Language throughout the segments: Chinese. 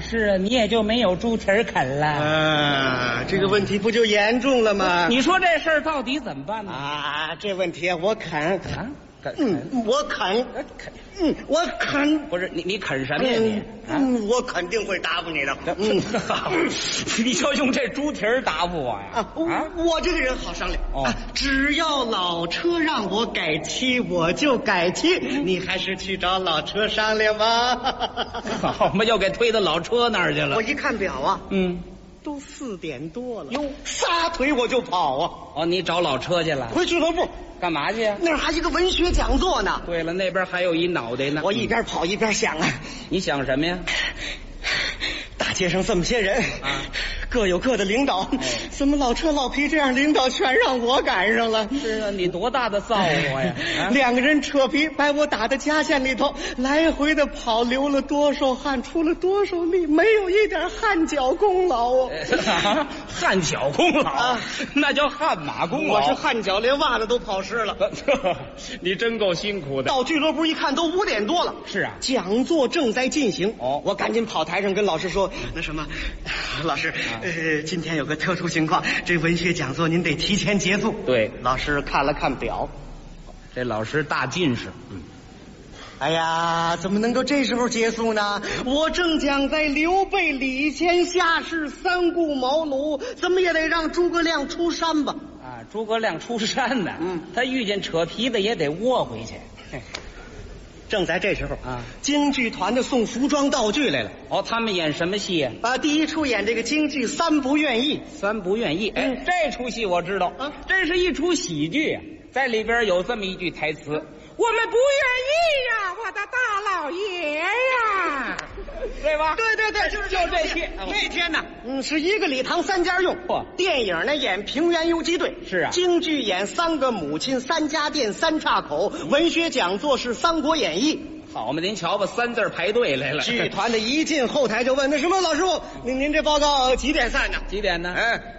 是啊，你也就没有猪蹄儿啃了啊，这个问题不就严重了吗？ 你说这事儿到底怎么办呢？ 啊，这问题我啃啊， 我啃，我啃， 不是你啃什么呀你？ 我肯定会答复你的。 好，你就用这猪蹄儿答复我呀？ 我这个人好商量只要老车让我改期，我就改期。你还是去找老车商量吧。 好嘛，又给推到老车那儿去了。 我一看表啊，都4点多了，哟，撒腿我就跑啊！ 哦，你找老车去了？ 回俱乐部干嘛去呀？ 那儿还一个文学讲座呢。 对了，那边还有一脑袋呢。 我一边跑一边想啊， 你想什么呀？ 大街上这么些人各有各的领导，怎么老车老皮这样领导全让我赶上了？ 是啊，你多大的造化呀 ！2个人扯皮把我打到夹线里头，来回的跑，流了多少汗，出了多少力，没有一点汗脚功劳啊！ 汗脚功劳那叫汗马功劳。 我是汗脚，连袜子都跑湿了。 你真够辛苦的。 到俱乐部一看，都5点多了。 是啊， 讲座正在进行。我赶紧跑台上跟老师说：“那什么，老师，今天有个特殊情况，这文学讲座您得提前结束。” 对， 老师看了看表， 这老师大近视。 哎呀，怎么能够这时候结束呢？我正讲在刘备、李谦下士三顾茅庐，怎么也得让诸葛亮出山吧？ 诸葛亮出山呢，他遇见扯皮的也得窝回去。 正在这时候京剧团的送服装道具来了。 他们演什么戏呀？ 第一出演这个京剧《三不愿意》。 三不愿意，这出戏我知道这是一出喜剧在里边有这么一句台词：我们不愿意呀，我的大老爷呀，对吧？ 对，就这些。 那天呢，是一个礼堂3家用。电影呢演平原游击队， 是啊。 京剧演3个母亲、3家店、3岔口，文学讲座是《三国演义》。 好嘛，您瞧吧，3字排队来了。 剧团的一进后台就问：“那什么，老师傅，您这报告几点散呢？” 几点呢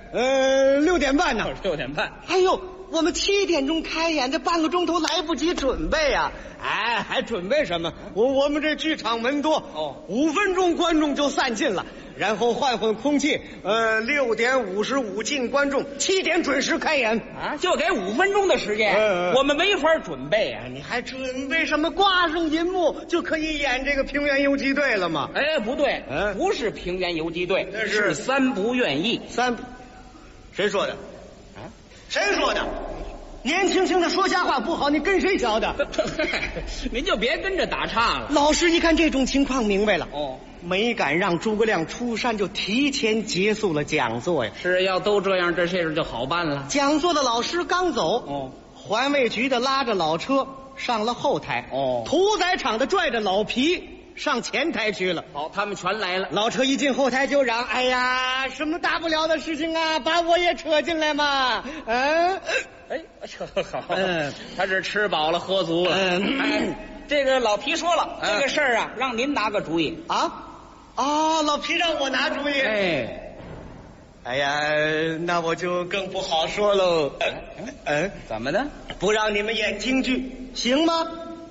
？6点半呢。 6点半。 哎呦，我们7点钟开演，这半个钟头来不及准备啊！还准备什么？我们这剧场门多，5分钟观众就散尽了，然后换空气。6点55进观众，7点准时开演就给5分钟的时间，我们没法准备啊！ 你还准备什么？挂上银幕就可以演这个平原游击队了吗？ 不对，不是平原游击队，是三不愿意。 谁说的？谁说的？年轻轻的说瞎话不好，你跟谁学的？ 您就别跟着打岔了。 老师一看这种情况明白了，没敢让诸葛亮出山，就提前结束了讲座呀。 是要都这样，这事就好办了。 讲座的老师刚走，环卫局的拉着老车上了后台，屠宰场的拽着老皮上前台去了。 他们全来了。 老车一进后台就嚷：“哎呀，什么大不了的事情啊，把我也扯进来嘛！” 好，他是吃饱了喝足了。这个老皮说了，这个事儿让您拿个主意老皮让我拿主意。哎呀，那我就更不好说喽。 怎么的？ 不让你们演京剧行吗？